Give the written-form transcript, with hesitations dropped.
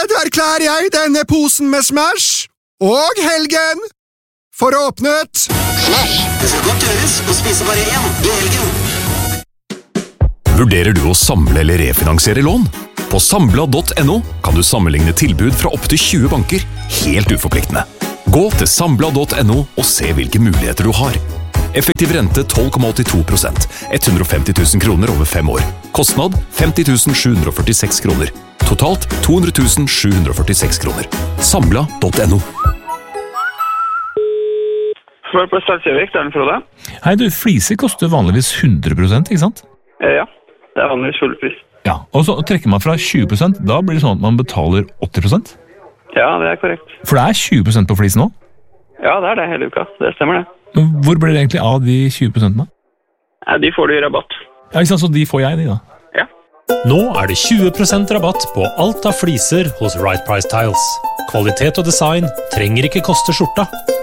Herved erklærer jeg denne posen med Smash og helgen for åpnet. Smash, det skal godt gjøres å spise bare én i helgen. Vurderer du å samle eller refinansiere lån? På Sambla.no kan du sammenligne tilbud fra opp til 20 banker, helt uforpliktende. Gå til Sambla.no og se hvilke muligheter du har. Effektiv rente 12,82%, 150 000 kroner over 5 år. Kostnad 50 746 kroner. Totalt 200 746 kroner. Sambla.no. Svar på Stadsjøvik, det er den Frode. Hei du, fliser koster vanligvis 100%, ikke sant? Ja, det er vanligvis full pris. Ja, og så trekker man fra 20%, da blir det sånn at man betaler 80%? Ja, det er korrekt. For det er 20% på flis nå? Ja, det er det hele uka. Det stemmer det. Men hvor blir det egentlig av de 20% da? Ja, de får du i rabatt. Ja, ikke sant, så de får jeg de da? Ja. Nå er det 20% rabatt på alt av fliser hos Right Price Tiles. Kvalitet og design trenger ikke koste skjorta.